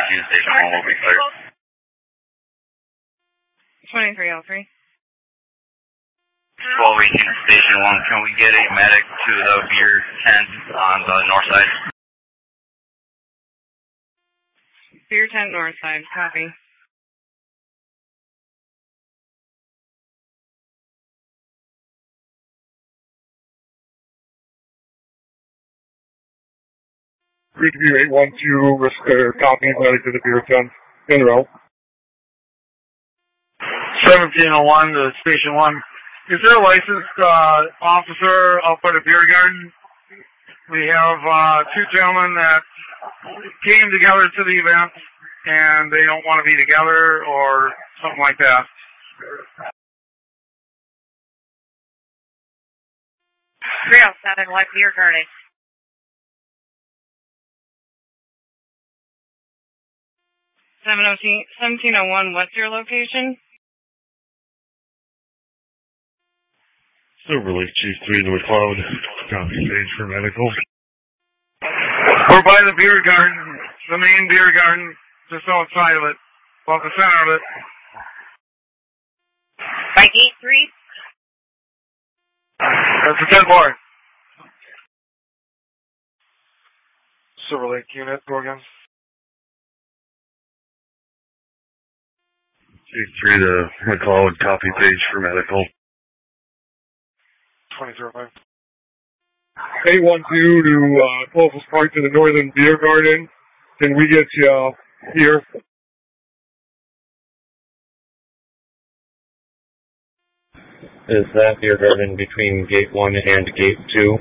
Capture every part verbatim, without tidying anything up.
eighteen Station one will be clear. twenty-three oh three. twelve eighteen Station one, can we get a medic to the beer tent on the north side? Beer tent north side, copy. Creekview eight one two, uh, copy, medic to the beer tent, in row. seventeen oh one to Station one. Is there a licensed uh, officer up by the beer garden? We have uh, two gentlemen that came together to the event and they don't want to be together or something like that. three oh seven, what beer garden? seventeen oh one, what's your location? Silver Lake Chief three to McLeod. Copy, page for medical. We're by the beer garden, the main beer garden, just outside of it, about the center of it. By gate three? That's the ten four. Silver Lake unit, go again. Chief three to McLeod, copy, page for medical. twenty oh five. eight one two to uh, closest point to the northern beer garden. Can we get you uh, here? Is that beer garden between gate one and gate two?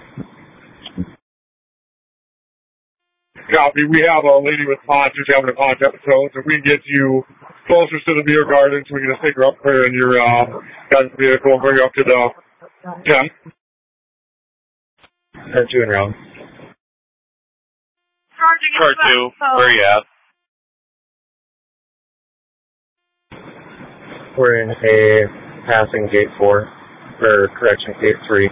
Copy. We have a lady with pots who's having a pot episode, so we can get you closer to the beer garden so we can just take her up there in your uh, guys' vehicle and bring her up to the tent. Car two and round. Car two, where are you at? We're in a passing gate four, or correction, gate three.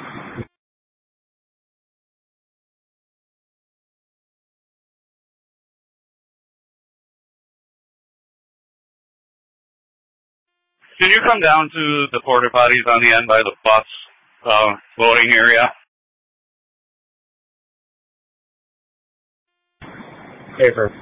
Can you come down to the porta potties on the end by the bus uh, loading area? Paper.